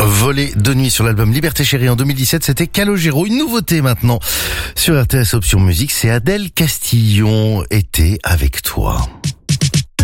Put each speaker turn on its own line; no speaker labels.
Volé de nuit sur l'album Liberté Chérie en 2017, c'était Calogero. Une nouveauté maintenant sur RTS Option Musique, c'est Adèle Castillon, Été avec toi.